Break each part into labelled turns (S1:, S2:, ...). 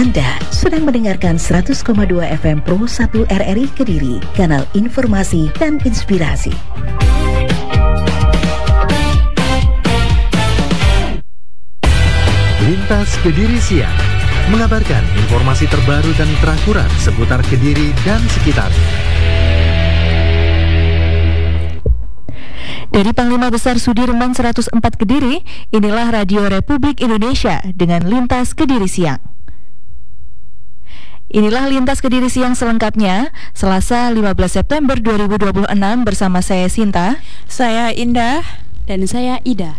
S1: Anda sedang mendengarkan 100,2 FM Pro 1 RRI Kediri, kanal informasi dan inspirasi.
S2: Lintas Kediri Siang mengabarkan informasi terbaru dan terakurat seputar Kediri dan sekitarnya.
S3: Dari Panglima Besar Sudirman 104 Kediri, inilah Radio Republik Indonesia dengan Lintas Kediri Siang. Inilah Lintas Kediri Siang selengkapnya, Selasa 15 September 2026 bersama saya Sinta,
S4: saya Indah, dan saya Ida.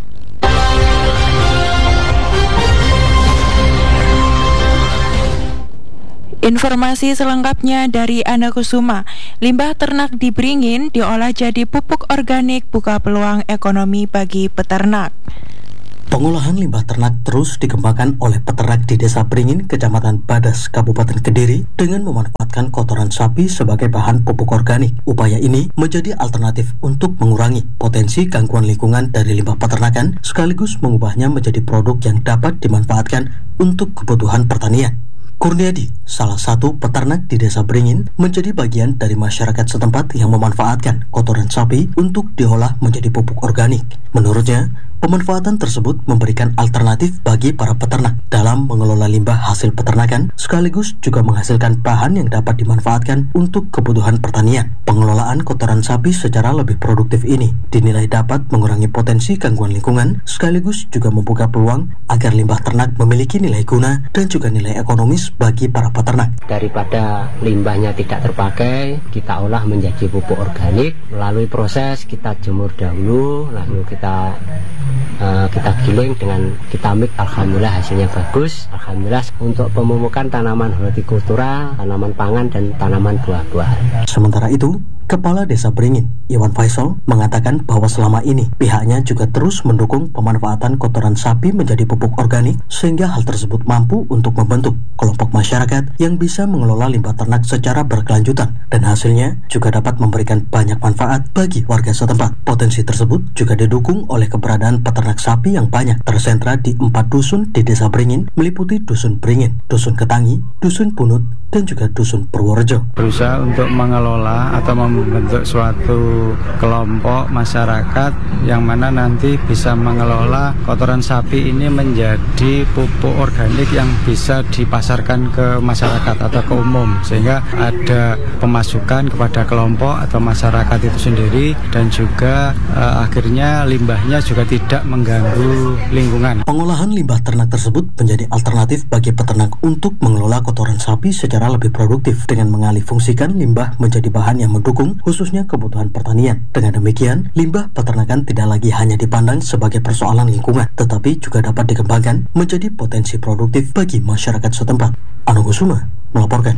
S4: Informasi selengkapnya dari Ana Kusuma. Limbah ternak di Beringin diolah jadi pupuk organik, buka peluang ekonomi bagi peternak.
S5: Pengolahan limbah ternak terus dikembangkan oleh peternak di Desa Beringin, Kecamatan Badas, Kabupaten Kediri dengan memanfaatkan kotoran sapi sebagai bahan pupuk organik. Upaya ini menjadi alternatif untuk mengurangi potensi gangguan lingkungan dari limbah peternakan sekaligus mengubahnya menjadi produk yang dapat dimanfaatkan untuk kebutuhan pertanian. Kurniadi, salah satu peternak di Desa Beringin, menjadi bagian dari masyarakat setempat yang memanfaatkan kotoran sapi untuk diolah menjadi pupuk organik. Menurutnya, pemanfaatan tersebut memberikan alternatif bagi para peternak dalam mengelola limbah hasil peternakan, sekaligus juga menghasilkan bahan yang dapat dimanfaatkan untuk kebutuhan pertanian. Pengelolaan kotoran sapi secara lebih produktif ini dinilai dapat mengurangi potensi gangguan lingkungan, sekaligus juga membuka peluang agar limbah ternak memiliki nilai guna dan juga nilai ekonomis bagi para peternak.
S6: Daripada limbahnya tidak terpakai, kita olah menjadi pupuk organik. Melalui proses kita jemur dahulu, lalu kita giling dengan Kitamik. Alhamdulillah hasilnya bagus. Alhamdulillah untuk pemupukan tanaman hortikultura, tanaman pangan dan tanaman buah-buahan.
S5: Sementara itu, Kepala Desa Beringin, Iwan Faisal, mengatakan bahwa selama ini pihaknya juga terus mendukung pemanfaatan kotoran sapi menjadi pupuk organik, sehingga hal tersebut mampu untuk membentuk kelompok masyarakat yang bisa mengelola limbah ternak secara berkelanjutan, dan hasilnya juga dapat memberikan banyak manfaat bagi warga setempat. Potensi tersebut juga didukung oleh keberadaan peternak sapi yang banyak tersentra di 4 dusun di Desa Beringin, meliputi Dusun Beringin, Dusun Ketangi, Dusun Punut, dan juga Dusun Purworejo.
S7: Berusaha untuk mengelola atau membentuk suatu kelompok masyarakat yang mana nanti bisa mengelola kotoran sapi ini menjadi pupuk organik yang bisa dipasarkan ke masyarakat atau ke umum, sehingga ada pemasukan kepada kelompok atau masyarakat itu sendiri, dan juga akhirnya limbahnya juga tidak mengganggu lingkungan.
S5: Pengolahan limbah ternak tersebut menjadi alternatif bagi peternak untuk mengelola kotoran sapi secara lebih produktif dengan mengalihfungsikan limbah menjadi bahan yang mendukung khususnya kebutuhan pertanian. Dengan demikian, limbah peternakan tidak lagi hanya dipandang sebagai persoalan lingkungan, tetapi juga dapat dikembangkan menjadi potensi produktif bagi masyarakat setempat. Ana Kusuma melaporkan.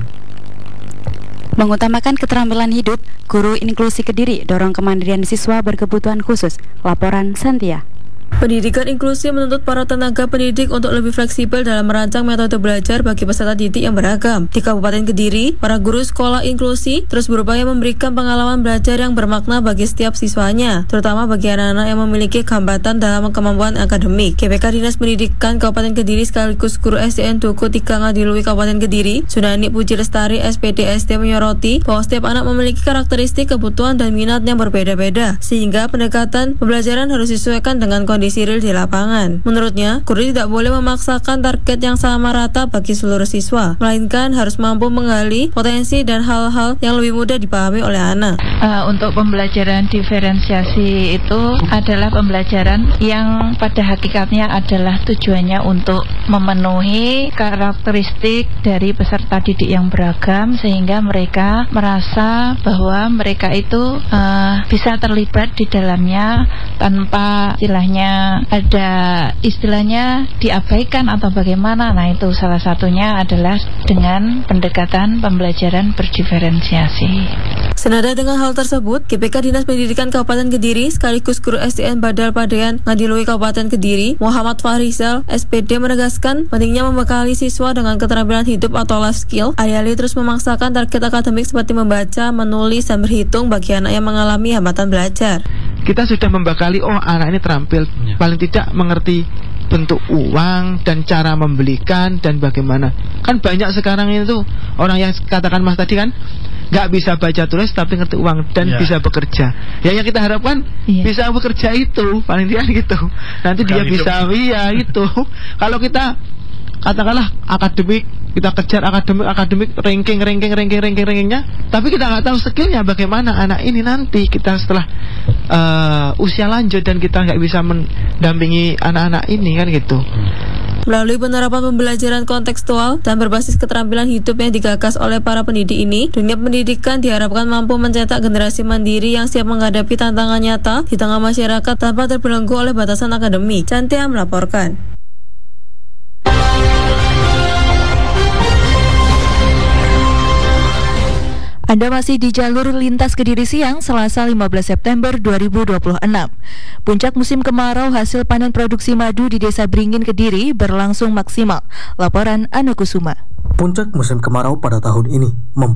S4: Mengutamakan keterampilan hidup, Guru Inklusi Kediri dorong kemandirian siswa berkebutuhan khusus. Laporan Santia.
S8: Pendidikan inklusi menuntut para tenaga pendidik untuk lebih fleksibel dalam merancang metode belajar bagi peserta didik yang beragam. Di Kabupaten Kediri, para guru sekolah inklusi terus berupaya memberikan pengalaman belajar yang bermakna bagi setiap siswanya, terutama bagi anak-anak yang memiliki hambatan dalam kemampuan akademik. GPK Dinas Pendidikan Kabupaten Kediri sekaligus Guru SDN Duku 3 Ngadiluwi Kabupaten Kediri, Sunani Puji Lestari SPD SD menyoroti bahwa setiap anak memiliki karakteristik, kebutuhan, dan minat yang berbeda-beda, sehingga pendekatan pembelajaran harus disesuaikan dengan kondisi real di lapangan. Menurutnya, guru tidak boleh memaksakan target yang sama rata bagi seluruh siswa, melainkan harus mampu menggali potensi dan hal-hal yang lebih mudah dipahami oleh anak.
S9: Untuk pembelajaran diferensiasi itu adalah pembelajaran yang pada hakikatnya adalah tujuannya untuk memenuhi karakteristik dari peserta didik yang beragam, sehingga mereka merasa bahwa mereka itu bisa terlibat di dalamnya tanpa istilahnya diabaikan atau bagaimana. Nah, itu salah satunya adalah dengan pendekatan pembelajaran berdiferensiasi.
S8: Senada dengan hal tersebut, GPK Dinas Pendidikan Kabupaten Kediri sekaligus Guru SDN Badal Padean Ngadiluwi Kabupaten Kediri, Muhammad Fahrizal SPD menegaskan pentingnya membekali siswa dengan keterampilan hidup atau life skill. Alih-alih terus memaksakan target akademik seperti membaca, menulis, dan berhitung bagi anak yang mengalami hambatan belajar.
S10: Kita sudah membekali, anak ini terampil, paling tidak mengerti bentuk uang dan cara membelikan dan bagaimana. Kan banyak sekarang itu orang yang katakan Mas tadi kan nggak bisa baca tulis tapi ngerti uang dan bisa bekerja. Ya yang kita harapkan bisa bekerja itu paling tidak gitu. Nanti dia bisa itu. Kalau kita katakanlah akademik, kita kejar akademik rankingnya, tapi kita nggak tahu skillnya bagaimana anak ini nanti kita setelah usia lanjut dan kita nggak bisa mendampingi anak-anak ini kan gitu.
S8: Melalui penerapan pembelajaran kontekstual dan berbasis keterampilan hidup yang digagas oleh para pendidik ini, dunia pendidikan diharapkan mampu mencetak generasi mandiri yang siap menghadapi tantangan nyata di tengah masyarakat tanpa terbelenggu oleh batasan akademik. Cantia melaporkan.
S3: Anda masih di jalur lintas Kediri siang Selasa 15 September 2026. Puncak musim kemarau hasil panen produksi madu di Desa Beringin Kediri berlangsung maksimal. Laporan Anu Kusuma.
S5: Puncak musim kemarau pada tahun ini